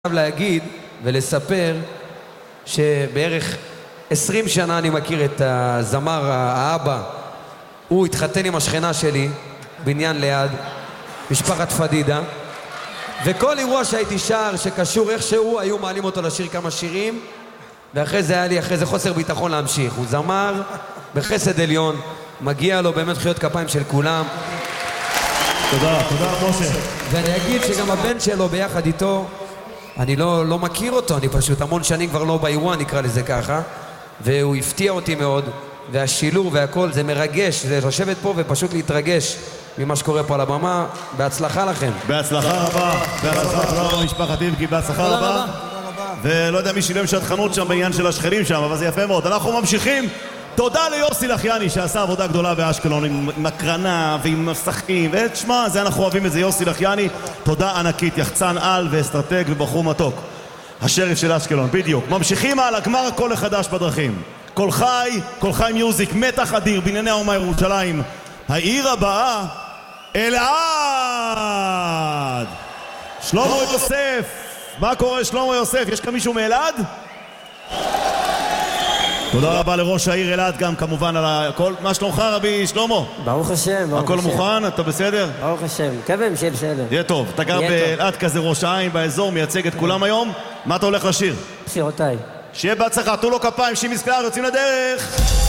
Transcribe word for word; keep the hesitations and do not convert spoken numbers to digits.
להגיד ולספר שבערך עשרים שנה אני מכיר את הזמר האבא. הוא התחתן עם השכנה שלי בניין ליד, משפחת פדידה, וכל אירוע שהייתי שר שקשור איכשהו היו מעלים אותו לשיר כמה שירים, ואחרי זה היה לי אחרי זה חוסר ביטחון להמשיך. הוא זמר בחסד עליון, מגיע לו באמת חיות כפיים של כולם. תודה, תודה משה. ואני אגיד שגם הבן שלו ביחד איתו, אני לא, לא מכיר אותו, אני פשוט המון שנים כבר לא באירוע, נקרא לזה ככה, והוא הפתיע אותי מאוד, והשילור והכל זה מרגש, זה לשבת פה ופשוט להתרגש ממה שקורה פה על הבמה. בהצלחה לכם. בהצלחה רבה, בהצלחה רבה משפחת איבקי, בהצלחה רבה. ולא יודע מי שילם שטחנות שם בעניין של השכנים שם, אבל זה יפה מאוד. אנחנו ממשיכים. תודה ליוסי לחיאני שעשה עבודה גדולה באשקלון עם, עם הקרנה ועם מסכים, ותשמע, זה אנחנו אוהבים את זה. יוסי לחיאני, תודה ענקית, יחצן על ואסטרטג ובחור מתוק, השריף של אשקלון. בדיוק. ממשיכים על הגמר הכל החדש בדרכים. כל חי, כל חי מיוזיק, מתח אדיר בענייני האומה ירושלים. העיר הבאה, אלעד. שלמה יוסף. מה קורה שלמה יוסף? יש כאן מישהו מאלעד? תודה רבה לראש העיר אלעד גם כמובן על הכל. מה שלומך רבי שלמה? ברוך השם, ברוך הכל השם. מוכן? אתה בסדר? ברוך השם, מקווים שיהיה בסדר. יהיה טוב. אתה גר באלעד כזה ראש העין באזור, מייצג את כולם היום. מה אתה הולך לשיר? שירותיי. שיהיה בהצלחה, תנו לו כפיים, שיהיה מזכר, יוצאים לדרך.